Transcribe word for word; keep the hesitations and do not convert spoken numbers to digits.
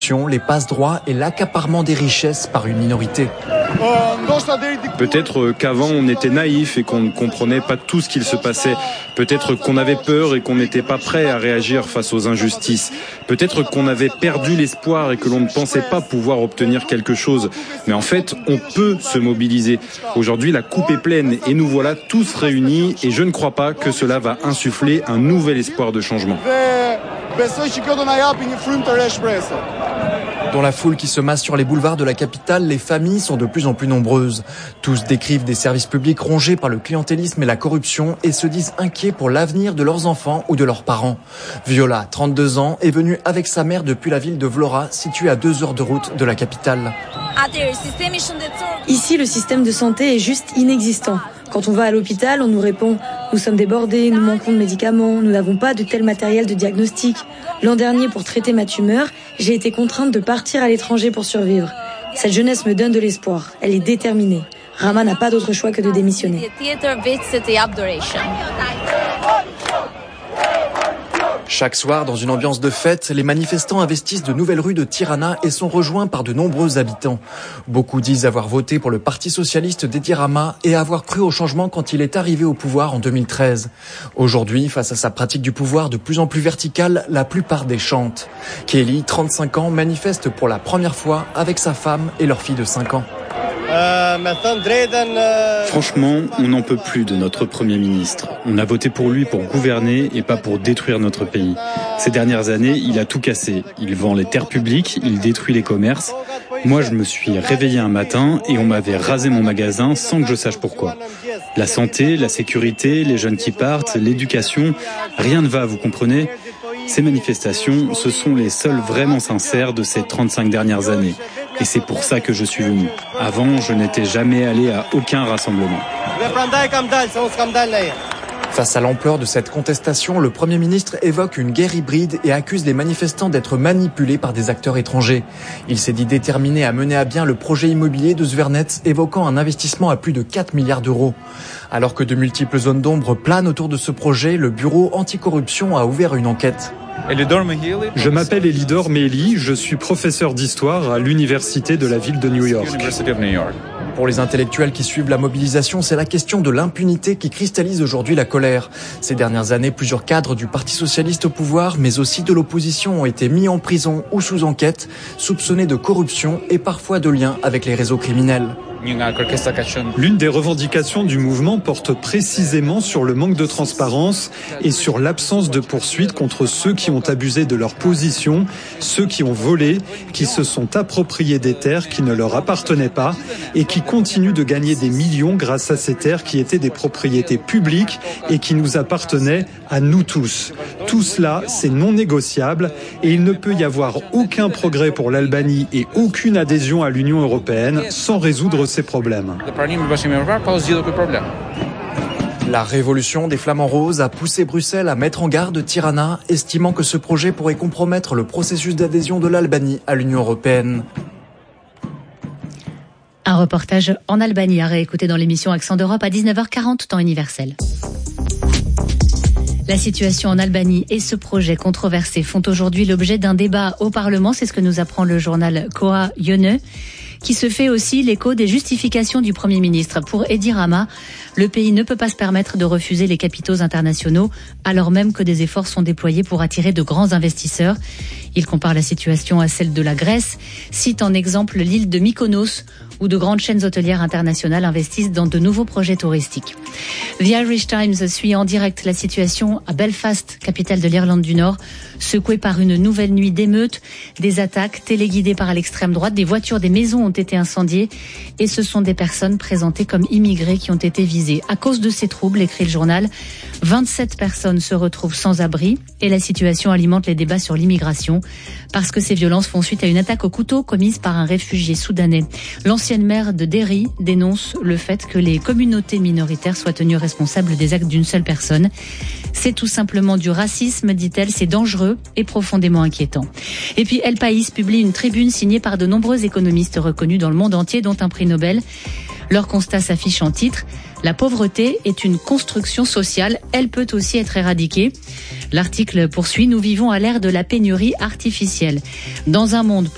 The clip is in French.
les passe-droits et l'accaparement des richesses par une minorité. Peut-être qu'avant on était naïf et qu'on ne comprenait pas tout ce qu'il se passait. Peut-être qu'on avait peur et qu'on n'était pas prêt à réagir face aux injustices. Peut-être qu'on avait perdu l'espoir et que l'on ne pensait pas pouvoir obtenir quelque chose. Mais en fait, on peut se mobiliser. Aujourd'hui, la coupe est pleine et nous voilà tous réunis et je ne crois pas que cela va insuffler un nouvel espoir de changement. Dans la foule qui se masse sur les boulevards de la capitale, les familles sont de plus en plus nombreuses. Tous décrivent des services publics rongés par le clientélisme et la corruption et se disent inquiets pour l'avenir de leurs enfants ou de leurs parents. Viola, trente-deux ans, est venue avec sa mère depuis la ville de Vlora, située à deux heures de route de la capitale. Ici, le système de santé est juste inexistant. Quand on va à l'hôpital, on nous répond « Nous sommes débordés, nous manquons de médicaments, nous n'avons pas de tel matériel de diagnostic. » L'an dernier, pour traiter ma tumeur, j'ai été contrainte de partir à l'étranger pour survivre. Cette jeunesse me donne de l'espoir. Elle est déterminée. Rama n'a pas d'autre choix que de démissionner. Chaque soir, dans une ambiance de fête, les manifestants investissent de nouvelles rues de Tirana et sont rejoints par de nombreux habitants. Beaucoup disent avoir voté pour le Parti socialiste d'Edi Rama et avoir cru au changement quand il est arrivé au pouvoir en deux mille treize. Aujourd'hui, face à sa pratique du pouvoir de plus en plus verticale, la plupart déchantent. Kelly, trente-cinq ans, manifeste pour la première fois avec sa femme et leur fille de cinq ans. Franchement, on n'en peut plus de notre Premier ministre. On a voté pour lui pour gouverner et pas pour détruire notre pays. Ces dernières années, il a tout cassé. Il vend les terres publiques, il détruit les commerces. Moi, je me suis réveillé un matin et on m'avait rasé mon magasin sans que je sache pourquoi. La santé, la sécurité, les jeunes qui partent, l'éducation, rien ne va, vous comprenez ? Ces manifestations, ce sont les seules vraiment sincères de ces trente-cinq dernières années. Et c'est pour ça que je suis venu. Avant, je n'étais jamais allé à aucun rassemblement. Face à l'ampleur de cette contestation, le Premier ministre évoque une guerre hybride et accuse les manifestants d'être manipulés par des acteurs étrangers. Il s'est dit déterminé à mener à bien le projet immobilier de Zvernets, évoquant un investissement à plus de quatre milliards d'euros. Alors que de multiples zones d'ombre planent autour de ce projet, le bureau anticorruption a ouvert une enquête. Je m'appelle Elidor Meheli, je suis professeur d'histoire à l'université de la ville de New York. Pour les intellectuels qui suivent la mobilisation, c'est la question de l'impunité qui cristallise aujourd'hui la colère. Ces dernières années, plusieurs cadres du Parti socialiste au pouvoir, mais aussi de l'opposition, ont été mis en prison ou sous enquête, soupçonnés de corruption et parfois de liens avec les réseaux criminels. L'une des revendications du mouvement porte précisément sur le manque de transparence et sur l'absence de poursuite contre ceux qui ont abusé de leur position, ceux qui ont volé, qui se sont appropriés des terres qui ne leur appartenaient pas et qui continuent de gagner des millions grâce à ces terres qui étaient des propriétés publiques et qui nous appartenaient à nous tous. Tout cela, c'est non négociable et il ne peut y avoir aucun progrès pour l'Albanie et aucune adhésion à l'Union européenne sans résoudre ces problèmes. La révolution des flamants roses a poussé Bruxelles à mettre en garde Tirana, estimant que ce projet pourrait compromettre le processus d'adhésion de l'Albanie à l'Union européenne. Un reportage en Albanie à réécouter dans l'émission Accent d'Europe à dix-neuf heures quarante, temps universel. La situation en Albanie et ce projet controversé font aujourd'hui l'objet d'un débat au Parlement. C'est ce que nous apprend le journal Koa Yönü, qui se fait aussi l'écho des justifications du Premier ministre. Pour Edi Rama, le pays ne peut pas se permettre de refuser les capitaux internationaux, alors même que des efforts sont déployés pour attirer de grands investisseurs. Il compare la situation à celle de la Grèce, cite en exemple l'île de Mykonos, où de grandes chaînes hôtelières internationales investissent dans de nouveaux projets touristiques. The Irish Times suit en direct la situation à Belfast, capitale de l'Irlande du Nord, secouée par une nouvelle nuit d'émeutes, des attaques téléguidées par l'extrême droite, des voitures, des maisons ont été incendiées et ce sont des personnes présentées comme immigrées qui ont été visées. À cause de ces troubles, écrit le journal, vingt-sept personnes se retrouvent sans abri et la situation alimente les débats sur l'immigration parce que ces violences font suite à une attaque au couteau commise par un réfugié soudanais. L'ancienne maire de Derry dénonce le fait que les communautés minoritaires soient tenues responsables des actes d'une seule personne. C'est tout simplement du racisme, dit-elle, c'est dangereux et profondément inquiétant. Et puis El País publie une tribune signée par de nombreux économistes reconnus dans le monde entier, dont un prix Nobel. Leur constat s'affiche en titre « La pauvreté est une construction sociale, elle peut aussi être éradiquée ». L'article poursuit « Nous vivons à l'ère de la pénurie artificielle. Dans un monde